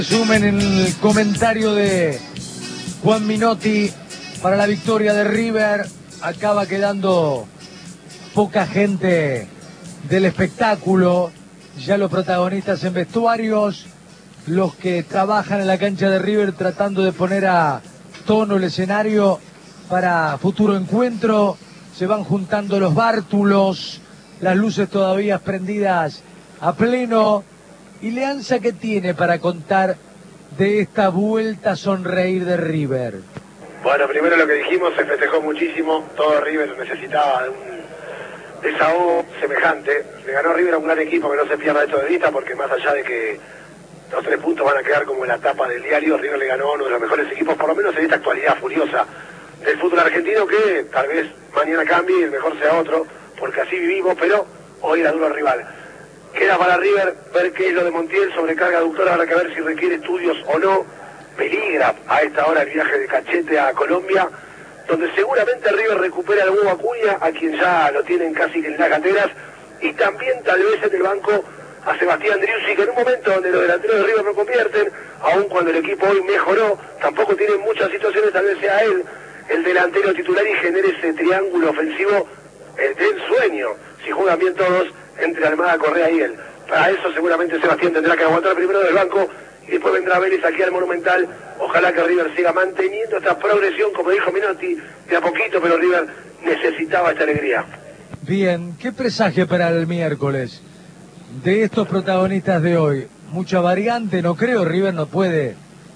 Resumen en el comentario de Juan Minotti para la victoria de River. Acaba quedando poca gente del espectáculo. Ya los protagonistas en vestuarios, los que trabajan en la cancha de River tratando de poner a tono el escenario para futuro encuentro. Se van juntando los bártulos, las luces todavía prendidas a pleno. ¿Y Leanza qué tiene para contar de esta vuelta a sonreír de River? Bueno, primero lo que dijimos, se festejó muchísimo, todo River necesitaba de un desahogo semejante. Le ganó River a un gran equipo, que no se pierda esto de vista, porque más allá de que los 3 puntos van a quedar como en la tapa del diario, River le ganó a uno de los mejores equipos, por lo menos en esta actualidad furiosa del fútbol argentino, que tal vez mañana cambie y el mejor sea otro, porque así vivimos, pero hoy era duro el rival. Queda para River ver qué es lo de Montiel, sobrecarga aductora, habrá que ver si requiere estudios o no. Peligra a esta hora el viaje de Cachete a Colombia, donde seguramente River recupera al Hugo Acuña, a quien ya lo tienen casi que en las canteras, y también tal vez en el banco a Sebastián Driussi, que en un momento donde los delanteros de River no convierten, aun cuando el equipo hoy mejoró, tampoco tiene muchas situaciones, tal vez sea él el delantero titular y genere ese triángulo ofensivo del sueño, si juegan bien todos, entre Almada, Correa y él. Para eso seguramente Sebastián tendrá que aguantar primero del banco y después vendrá Vélez aquí al Monumental. Ojalá que River siga manteniendo esta progresión, como dijo Minotti, de a poquito, pero River necesitaba esta alegría. Bien, ¿qué presagio para el miércoles de estos protagonistas de hoy? Mucha variante, no creo, River no puede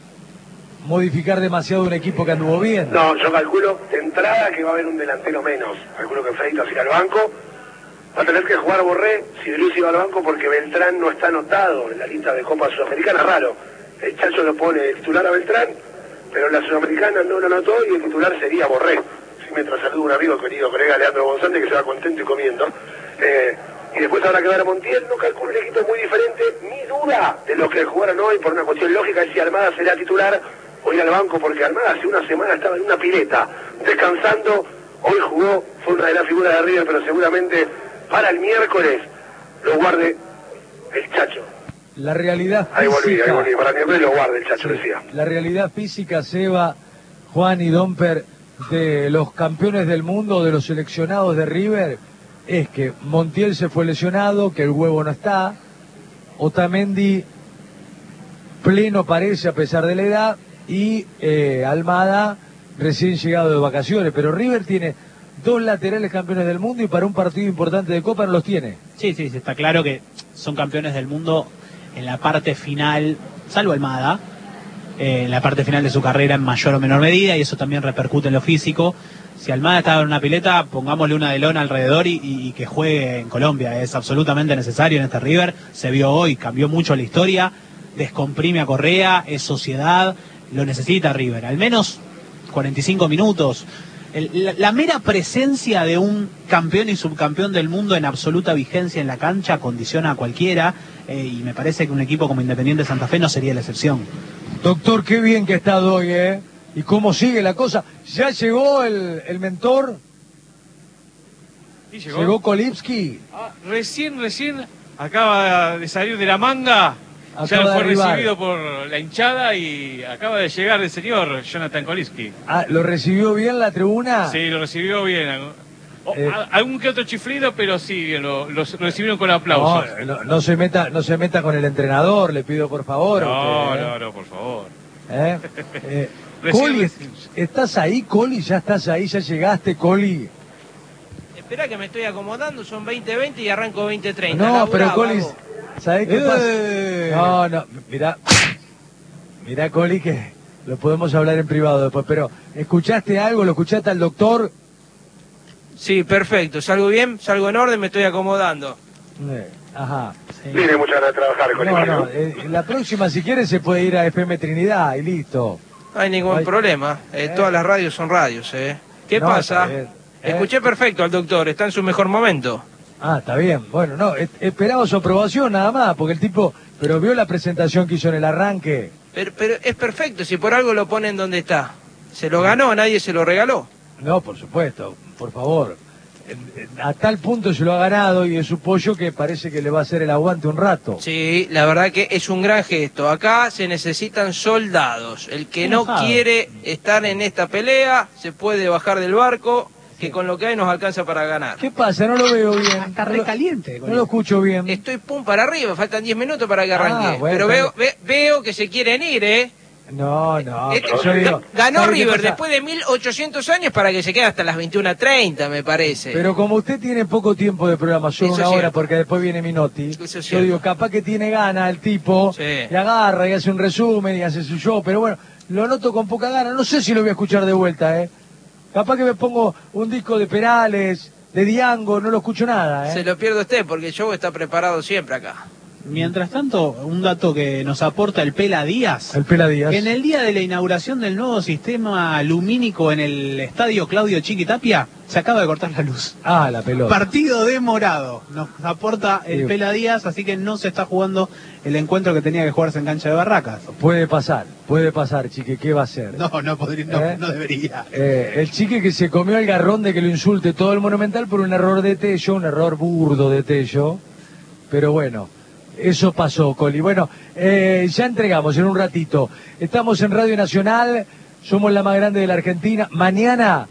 modificar demasiado un equipo que anduvo bien. No, yo calculo de entrada que va a haber un delantero menos. Calculo que Freitas irá al banco. Va a tener que jugar Borré, si Driussi va al banco, porque Beltrán no está anotado en la lista de Copa Sudamericana. Raro, el Chacho lo pone el titular a Beltrán, pero en la Sudamericana no lo anotó y el titular sería Borré. Si me saludo un amigo, querido colega Leandro González, que se va contento y comiendo. Y después habrá que ver a Montiel. No calculo un equipo muy diferente. Mi duda de los que jugaron hoy, por una cuestión lógica, es si Almada será titular o ir al banco, porque Almada hace una semana estaba en una pileta, descansando. Hoy jugó, fue una de las figuras de River, pero seguramente para el miércoles lo guarde el Chacho. La realidad física... Ahí volví, para el miércoles lo guarde el Chacho, sí. Decía. La realidad física, Seba, Juan y Domper, de los campeones del mundo, de los seleccionados de River, es que Montiel se fue lesionado, que el Huevo no está, Otamendi pleno parece a pesar de la edad, y Almada recién llegado de vacaciones, pero River tiene 2 laterales campeones del mundo y para un partido importante de Copa no los tiene. Sí, está claro que son campeones del mundo en la parte final, salvo Almada, en la parte final de su carrera en mayor o menor medida, y eso también repercute en lo físico. Si Almada estaba en una pileta, pongámosle una de lona alrededor y que juegue en Colombia. Es absolutamente necesario en este River. Se vio hoy, cambió mucho la historia, descomprime a Correa, es sociedad, lo necesita River. Al menos 45 minutos. La mera presencia de un campeón y subcampeón del mundo en absoluta vigencia en la cancha condiciona a cualquiera, y me parece que un equipo como Independiente Santa Fe no sería la excepción. Doctor, qué bien que ha estado hoy, ¿eh? ¿Y cómo sigue la cosa? ¿Ya llegó el mentor? ¿Sí llegó? ¿Llegó Kolipski? Recién acaba de salir de la manga. Ya fue recibido por la hinchada y acaba de llegar el señor Jonathan Kolipski. Ah, ¿lo recibió bien la tribuna? Sí, lo recibió bien. Algún que otro chiflido, pero sí, lo recibieron con aplausos. No se meta con el entrenador, le pido por favor. No, por favor. Coli, ¿estás ahí, Coli? ¿Ya estás ahí? ¿Ya llegaste, Coli? Espera que me estoy acomodando, son 20:20 y arranco 20:30. No, pero Coli, ¿sabés qué pasa? No, mirá, Coli, que lo podemos hablar en privado después, pero ¿escuchaste algo? ¿Lo escuchaste al doctor? Sí, perfecto, salgo bien, salgo en orden, me estoy acomodando. Ajá. Sí. Tiene muchas ganas de trabajar con él. La próxima, si quiere, se puede ir a FM Trinidad y listo. No hay ningún problema, todas las radios son radios, ¿Qué pasa? Escuché perfecto al doctor, está en su mejor momento. Ah, está bien. Bueno, no, esperaba su aprobación nada más, porque el tipo, pero vio la presentación que hizo en el arranque. Pero es perfecto, si por algo lo ponen donde está. Se lo ganó, nadie se lo regaló. No, por supuesto, por favor. a tal punto se lo ha ganado y es su pollo que parece que le va a hacer el aguante un rato. Sí, la verdad que es un gran gesto. Acá se necesitan soldados. El que no quiere estar en esta pelea se puede bajar del barco, que con lo que hay nos alcanza para ganar. ¿Qué pasa? No lo veo bien. Está recaliente. No lo escucho bien. Estoy pum para arriba, faltan 10 minutos para que arranque. Bueno, pero veo que se quieren ir, ¿eh? No. Yo digo, ganó River después de 1800 años para que se quede hasta las 21:30, me parece. Pero como usted tiene poco tiempo de programa, solo una hora, porque después viene Minotti, yo digo, capaz que tiene ganas el tipo, y agarra y hace un resumen y hace su show, pero bueno, lo noto con poca gana, no sé si lo voy a escuchar de vuelta, Capaz que me pongo un disco de Perales, de Diango, no lo escucho nada, Se lo pierde usted, porque el show está preparado siempre acá. Mientras tanto, un dato que nos aporta el Pela Díaz. El Pela Díaz. Que en el día de la inauguración del nuevo sistema lumínico en el estadio Claudio Chiquitapia, se acaba de cortar la luz. La pelota. Partido demorado. Nos aporta el Pela Díaz, así que no se está jugando el encuentro que tenía que jugarse en cancha de Barracas. Puede pasar, Chique, ¿qué va a hacer? No debería. El Chique que se comió el garrón de que lo insulte todo el Monumental por un error de Tello, un error burdo de Tello, pero bueno. Eso pasó, Coli. Bueno, ya entregamos en un ratito. Estamos en Radio Nacional, somos la más grande de la Argentina. Mañana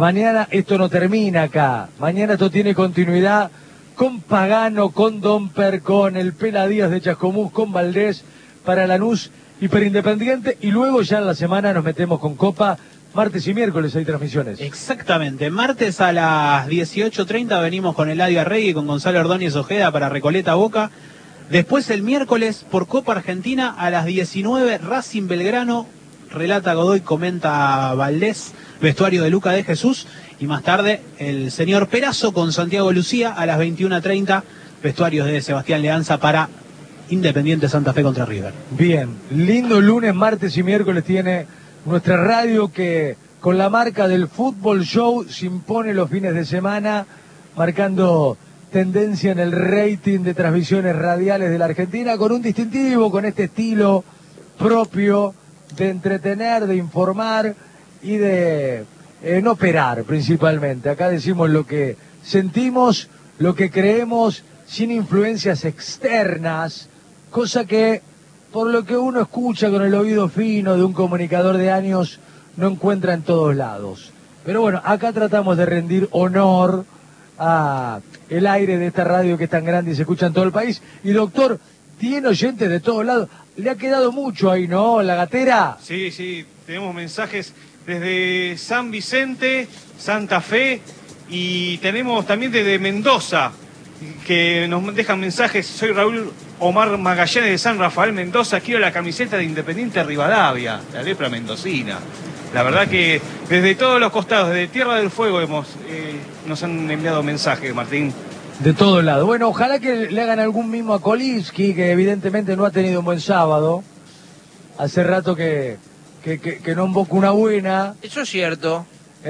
esto no termina acá. Mañana esto tiene continuidad con Pagano, con Domper, con el Pela Díaz de Chascomús, con Valdés para Lanús, Hiperindependiente. Y luego ya en la semana nos metemos con Copa. Martes y miércoles hay transmisiones. Exactamente. Martes a las 18:30 venimos con Eladio Arregui y con Gonzalo Ordóñez Ojeda para Recoleta Boca. Después el miércoles por Copa Argentina a las 19, Racing Belgrano, relata Godoy, comenta Valdés, vestuario de Luca de Jesús, y más tarde el señor Perazo con Santiago Lucía a las 21:30, vestuarios de Sebastián Leanza para Independiente Santa Fe contra River. Bien, lindo lunes, martes y miércoles tiene nuestra radio que con la marca del Fútbol Show se impone los fines de semana, marcando tendencia en el rating de transmisiones radiales de la Argentina, con un distintivo, con este estilo propio de entretener, de informar y de no operar principalmente. Acá decimos lo que sentimos, lo que creemos, sin influencias externas, cosa que por lo que uno escucha con el oído fino de un comunicador de años no encuentra en todos lados. Pero bueno, acá tratamos de rendir honor a el aire de esta radio que es tan grande y se escucha en todo el país. Y doctor, tiene oyentes de todos lados. Le ha quedado mucho ahí, ¿no? La gatera. Sí, tenemos mensajes desde San Vicente, Santa Fe, y tenemos también desde Mendoza, que nos dejan mensajes. Soy Raúl Omar Magallanes de San Rafael, Mendoza. Quiero la camiseta de Independiente Rivadavia, la lepra mendocina. La verdad que desde todos los costados, desde Tierra del Fuego nos han enviado mensajes, Martín. De todos lados. Bueno, ojalá que le hagan algún mimo a Kolinski, que evidentemente no ha tenido un buen sábado. Hace rato que no invoca una buena. Eso es cierto.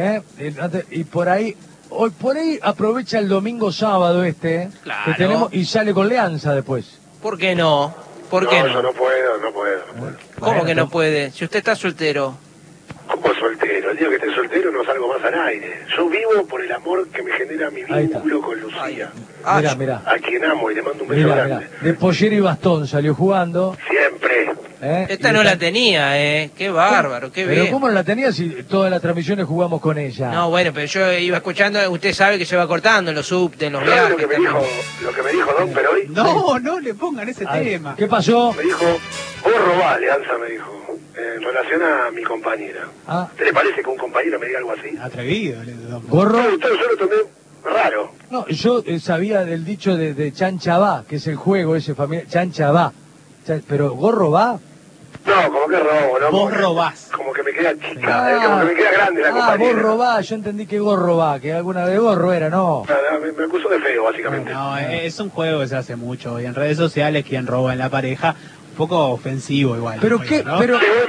Y por ahí aprovecha el domingo sábado que tenemos y sale con Leanza después. ¿Por qué no? ¿Por qué no? Yo no puedo. ¿Cómo que no puede? Si usted está soltero. ¿Cómo soltero? El día que esté soltero no salgo más al aire. Yo vivo por el amor que me genera mi vínculo con Lucía. Mirá. A quien amo y le mando un beso grande. De pollero y bastón salió jugando. Siempre. Esta no la tenía, Qué bárbaro, qué bien. Pero ¿cómo no la tenía si todas las transmisiones jugamos con ella? No, bueno, pero yo iba escuchando, usted sabe que se va cortando en los subtes, en los viajes. Lo que me dijo Domper hoy? No le pongan ese tema. ¿Qué pasó? Me dijo, vos robá, Leanza me dijo, en relación a mi compañera. ¿Te le parece que un compañero me diga algo así? Atrevido. ¿Gorro? Yo lo tomé raro. No, yo sabía del dicho de Chancha va, que es el juego ese familiar, Chancha va. Pero ¿Gorro va? No, como que robo, ¿no? Vos robás. Como que me queda chica, como que me queda grande la compañera. Vos robás, yo entendí que Gorro va, que alguna vez Gorro era, ¿no? Me acusó de feo, básicamente. No, es un juego que se hace mucho. Y en redes sociales, quien roba en la pareja, un poco ofensivo igual. ¿Pero qué? ¿no? Pero... Se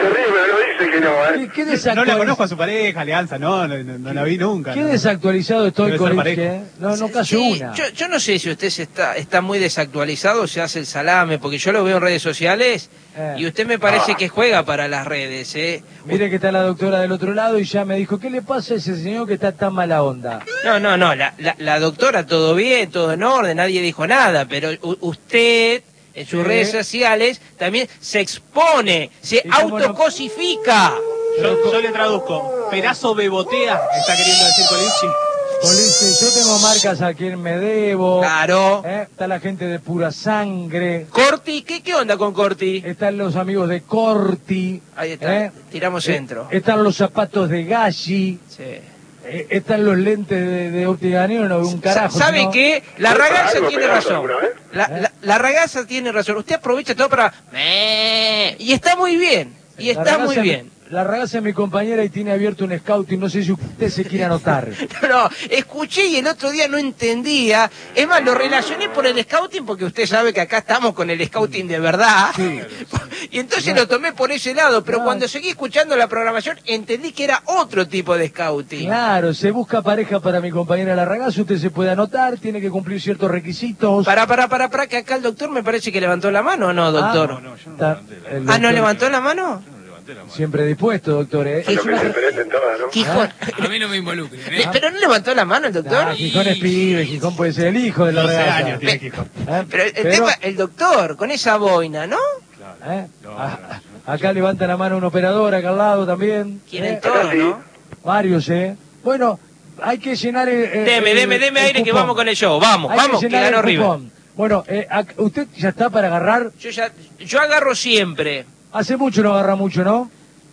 de River, no dice que no, ¿Qué No la conozco a su pareja, Alianza, no la vi nunca. Qué ¿no? desactualizado estoy Debe con ser el pareja. No casi Sí, una. yo no sé si usted está muy desactualizado o se hace el salame, porque yo lo veo en redes sociales y usted me parece que juega para las redes, ¿eh? Mire que está la doctora del otro lado y ya me dijo, ¿qué le pasa a ese señor que está tan mala onda? No, la doctora todo bien, todo en orden, nadie dijo nada, pero usted en sus redes sociales también se expone, se autocosifica. Yo le traduzco. Perazo bebotea, está queriendo decir Colinchi. Yo tengo marcas a quien me debo. Claro. Está la gente de Pura Sangre. Corti, ¿qué onda con Corti? Están los amigos de Corti. Ahí está, tiramos centro. Están los zapatos de Galli. Sí. Están los lentes de Ortiganero, no de un carajo. ¿Sabe sino... qué? La ragazza tiene razón. alguna vez? La ragazza tiene razón. Usted aprovecha todo para... Y está muy bien. Y está muy bien. La ragazza es mi compañera y tiene abierto un scouting, no sé si usted se quiere anotar. No, escuché y el otro día no entendía. Es más, lo relacioné por el scouting porque usted sabe que acá estamos con el scouting de verdad. Sí. Y entonces lo tomé por ese lado, pero No. cuando seguí escuchando la programación entendí que era otro tipo de scouting. Claro, se busca pareja para mi compañera la ragazza, usted se puede anotar, tiene que cumplir ciertos requisitos. Para, que acá el doctor me parece que levantó la mano, ¿o no, doctor? No, yo no Está- levanté el ¿No doctor levantó la mano? Siempre dispuesto, doctor. Lo que se enfrenten todas, ¿no? Gijón. A mí no me involucren, ¿eh? ¿Pero no levantó la mano el doctor? Gijón es pibe, Gijón puede ser el hijo de la 12 ragazza. años tiene Gijón. Pero el tema, el doctor, con esa boina, ¿no? ¿Eh? Acá levanta la mano un operador, acá al lado también. Tiene el todo, ¿no? Varios, Bueno, hay que llenar el Deme el aire que cupón. vamos con el show. Vamos, Hay vamos, que llenar ganó el River. cupón. Bueno, ¿usted ya está para agarrar? Yo agarro siempre. Hace mucho no agarra mucho, ¿no?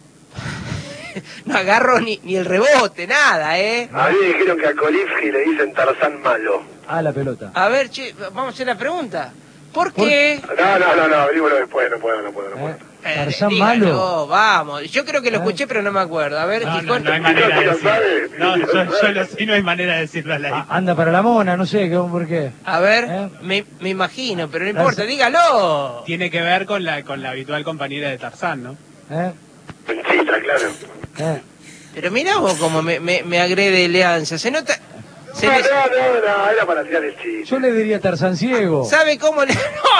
No agarro ni el rebote, nada, ¿eh? A mí me dijeron que a Kolivsky le dicen Tarzán malo. La pelota. A ver, che, vamos a hacer la pregunta. ¿Por qué? No, abrímoslo después, no puedo. ¿Tarzán Dígalo, malo? vamos. Yo creo que lo escuché, pero no me acuerdo. A ver, No, Gijón. no hay manera de ¿Lo decirlo. sabe? No, yo lo sé, no hay manera de decirlo al aire. Anda para la mona, no sé, ¿por qué? A ver, ¿Eh? me imagino, pero no importa, dígalo. Tiene que ver con la habitual compañera de Tarzán, ¿no? Mentira, claro. Pero mirá vos cómo me agrede Leanza. Se nota... No, era para tirar el chiste. Yo le diría Tarzán ciego. ¿Sabe cómo le...?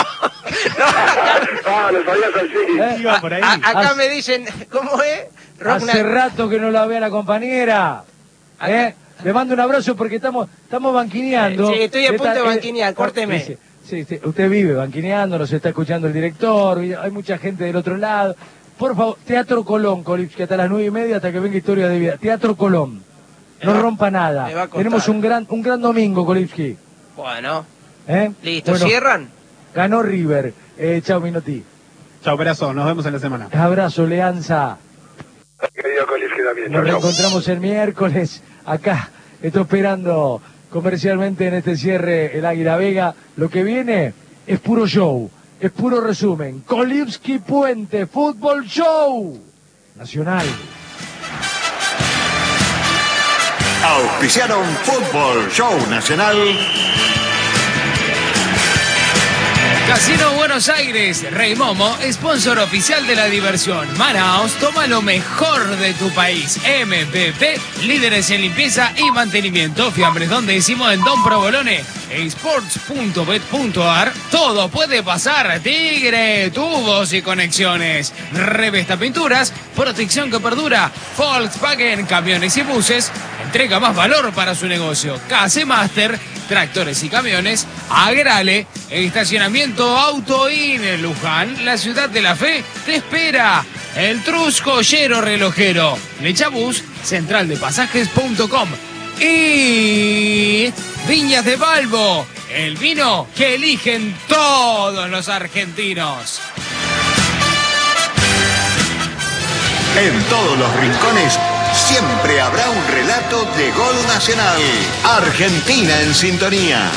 No, Lo sabías así. Iba por ahí. acá me dicen, ¿cómo es? Hace rato que no la ve a la compañera. Le mando un abrazo porque estamos banquineando. Sí, estoy a punto de banquinear, córteme. Sí, usted vive banquineando, nos está escuchando el director, hay mucha gente del otro lado. Por favor, Teatro Colón, Kolivsky, hasta las 9:30, hasta que venga Historia de Vida. Teatro Colón. No rompa nada. me va a costar. Tenemos un gran domingo, Kolivsky. Bueno, ¿Eh? listo, Bueno, ¿cierran? ganó River. Chao, Minotti. Chao, Perazo, nos vemos en la semana. Abrazo, Leanza. Querido Kolivsky también. Nos Chau, chau. reencontramos el miércoles acá. Estoy esperando comercialmente en este cierre el Águila Vega. Lo que viene es puro show, es puro resumen. Kolivsky Puente, Fútbol Show Nacional. Auspiciaron Fútbol Show Nacional. Casino Buenos Aires, Rey Momo, sponsor oficial de la diversión. Manaos, toma lo mejor de tu país. MPP, líderes en limpieza y mantenimiento. Fiambres donde decimos en Don Provolone. Sports.bet.ar. Todo puede pasar. Tigre, tubos y conexiones. Revesta Pinturas, protección que perdura. Volkswagen, camiones y buses. Entrega más valor para su negocio. KC Master, tractores y camiones. Agrale, estacionamiento Autoin en Luján, la ciudad de la fe, te espera. El Trus Joyero Relojero, Lechabús, centraldepasajes.com y Viñas de Balbo, el vino que eligen todos los argentinos. En todos los rincones siempre habrá un relato de gol nacional. Argentina en sintonía.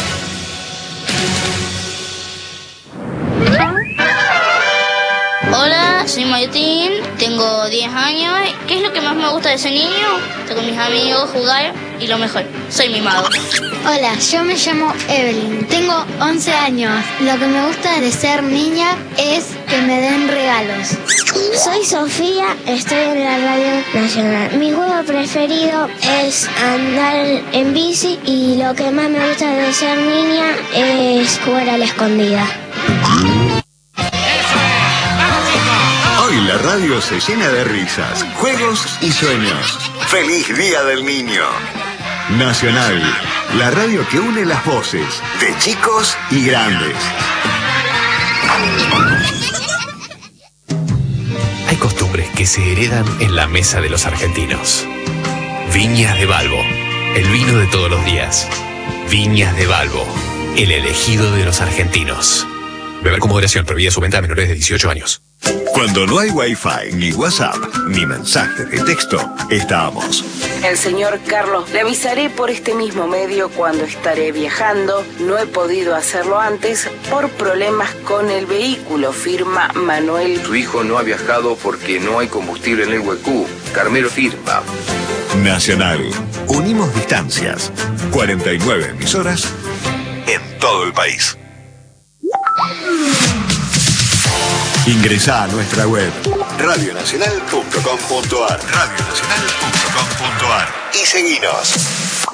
Hola, soy Martín, tengo 10 años. ¿Qué es lo que más me gusta de ser niño? Estar con mis amigos, jugar y lo mejor, soy mimado. Hola, yo me llamo Evelyn, tengo 11 años. Lo que me gusta de ser niña es que que me den regalos. Soy Sofía, estoy en la Radio Nacional. Mi juego preferido es andar en bici y lo que más me gusta de ser niña es jugar a la escondida. Hoy la radio se llena de risas, juegos y sueños. ¡Feliz Día del Niño! Nacional, la radio que une las voces de chicos y grandes. Hay costumbres que se heredan en la mesa de los argentinos. Viñas de Balbo, el vino de todos los días. Viñas de Balbo, el elegido de los argentinos. Beber con moderación, prohibida su venta a menores de 18 años. Cuando no hay Wi-Fi, ni WhatsApp, ni mensaje de texto, estamos. El señor Carlos, le avisaré por este mismo medio cuando estaré viajando. No he podido hacerlo antes por problemas con el vehículo, firma Manuel. Su hijo no ha viajado porque no hay combustible en el Huecú. Carmelo firma. Nacional. Unimos distancias. 49 emisoras en todo el país. Ingresá a nuestra web radionacional.com.ar y seguinos.